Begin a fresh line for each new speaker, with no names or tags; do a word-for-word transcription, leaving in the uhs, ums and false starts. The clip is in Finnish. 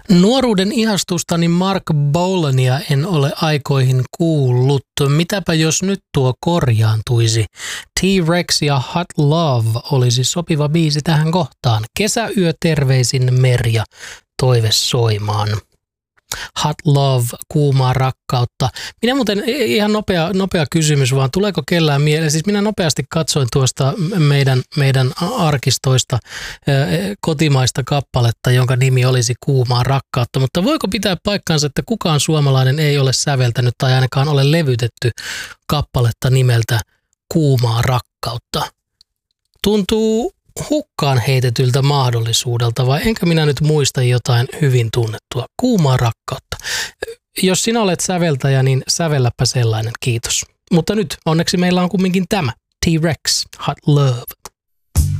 Nuoruuden ihastustani Mark Bolania en ole aikoihin kuullut. Mitäpä jos nyt tuo korjaantuisi? T-Rex ja Hot Love olisi sopiva biisi tähän kohtaan. Kesäyö terveisin Merja, toive soimaan. Hot Love, kuumaa rakkautta. Minä muuten, ihan nopea, nopea kysymys vaan, tuleeko kellään mieleen? Siis minä nopeasti katsoin tuosta meidän, meidän arkistoista kotimaista kappaletta, jonka nimi olisi Kuumaa rakkautta. Mutta voiko pitää paikkaansa, että kukaan suomalainen ei ole säveltänyt tai ainakaan ole levytetty kappaletta nimeltä Kuumaa rakkautta? Tuntuu hukkaan heitetyltä mahdollisuudelta, vai enkä minä nyt muista jotain hyvin tunnettua? Kuumaa rakkautta. Jos sinä olet säveltäjä, niin sävelläpä sellainen, kiitos. Mutta nyt onneksi meillä on kumminkin tämä. T-Rex, Hot Love.